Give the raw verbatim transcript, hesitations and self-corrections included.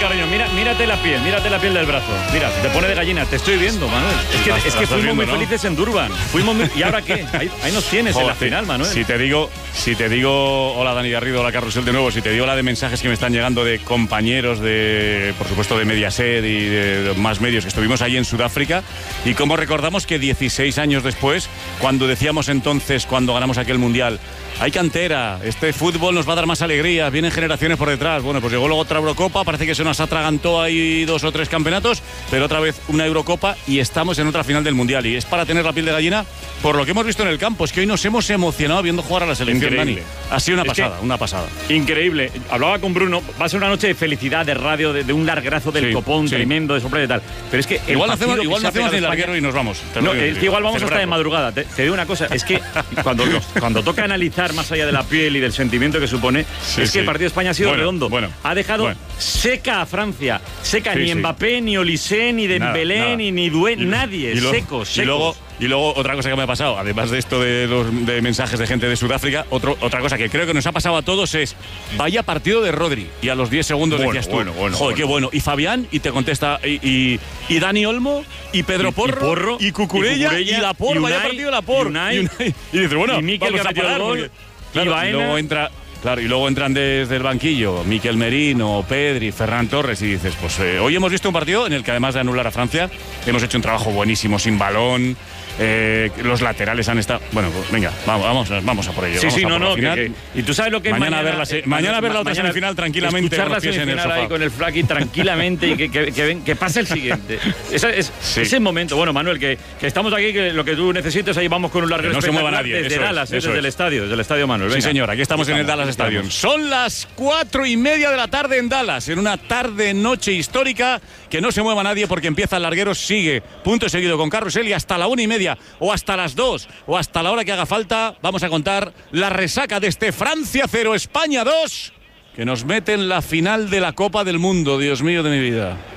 cariño, mira, mírate la piel, mírate la piel del brazo. Mira, se te pone de gallina, te estoy viendo, Manuel. Es que, la, es que fuimos viendo, muy ¿no? felices en Durban. Fuimos muy, ¿y ahora qué? Ahí, ahí nos tienes Joder, en la final, Manuel. Si te digo, si te digo, hola Dani Garrido, hola Carrusel de nuevo, si te digo la de mensajes que me están llegando de compañeros de, por supuesto, de Mediaset y de más medios que estuvimos allí en Sudáfrica, y cómo recordamos que dieciséis años después, cuando decíamos entonces, cuando ganamos aquel mundial, hay cantera, este fútbol nos va a dar más alegría, vienen generaciones por detrás. Bueno, pues llegó luego otra Eurocopa, parece que se nos atragantó ahí dos o tres campeonatos, pero otra vez una Eurocopa y estamos en otra final del Mundial. Y es para tener la piel de gallina por lo que hemos visto en el campo. Es que hoy nos hemos emocionado viendo jugar a la selección, Dani. Ha sido una es pasada, una pasada. Increíble. Hablaba con Bruno, va a ser una noche de felicidad, de radio, de, de un largazo del sí, copón sí. tremendo, de sorpresa y tal. Pero es que igual hacemos, igual no hacemos el larguero y nos vamos. No, es que igual vamos hasta de madrugada. Te, te digo una cosa, es que cuando, cuando toca analizar más allá de la piel y del sentimiento que supone, sí, es que sí. el partido de España ha sido bueno, redondo. Bueno, ha dejado bueno. seca a Francia. Seca, sí, ni sí. Mbappé, ni Olise, ni Dembélé, nada, nada. ni, ni Due, y, nadie. Y lo, secos, secos. Y luego, y luego otra cosa que me ha pasado, además de esto de los de mensajes de gente de Sudáfrica, otro, otra cosa que creo que nos ha pasado a todos es vaya partido de Rodri. Y a los diez segundos bueno, decías tú, bueno, bueno, joder, bueno. qué bueno. Y Fabián, y te contesta, y, y, y Dani Olmo, y Pedro Porro, y, Porro, y Cucurella, y, Cucurella, y Laporte, vaya partido de Laporte. Y, y, y dices, bueno, y Mikel vamos que a parar, gol, porque, claro, y, y luego entra... Claro, y luego entran desde el banquillo Miquel Merino, Pedri, Ferran Torres y dices, pues eh, hoy hemos visto un partido en el que además de anular a Francia, hemos hecho un trabajo buenísimo sin balón, eh, los laterales han estado... Bueno, pues venga, vamos, vamos, vamos a por ello. Sí, vamos sí, no, no, que, que, y tú sabes lo que mañana es mañana... Ver la se, mañana ver la otra mañana semifinal tranquilamente. Escuchar la semifinal ahí con el Flaki tranquilamente y que, que, que, ven, que pase el siguiente. Ese es sí. ese momento. Bueno, Manuel, que, que estamos aquí, que lo que tú necesites, ahí vamos con un largo no se mueva nadie. Desde eso Dallas, es, desde es. el estadio, desde el estadio Manuel. Venga. Sí, señor, aquí estamos, aquí en estamos, el Dallas Stadium. Son las cuatro y media de la tarde en Dallas, en una tarde-noche histórica. Que no se mueva nadie porque empieza el larguero, sigue punto seguido con Carrusel y hasta la una y media o hasta las dos o hasta la hora que haga falta vamos a contar la resaca de este Francia cero, España dos, que nos mete en la final de la Copa del Mundo. Dios mío de mi vida.